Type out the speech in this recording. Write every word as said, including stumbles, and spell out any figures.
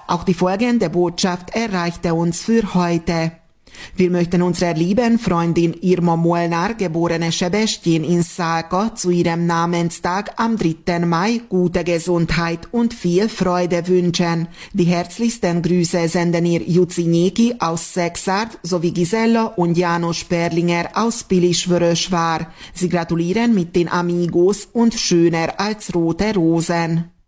Auch die folgende Botschaft erreichte uns für heute. Wir möchten unserer lieben Freundin Irma Molnar, geborene Sebastian in Salka, zu ihrem Namenstag am dritten Mai gute Gesundheit und viel Freude wünschen. Die herzlichsten Grüße senden ihr Juzineki aus Sexart sowie Gisella und Janos Perlinger aus Pilischwöröschwar. Sie gratulieren mit den Amigos und schöner als rote Rosen.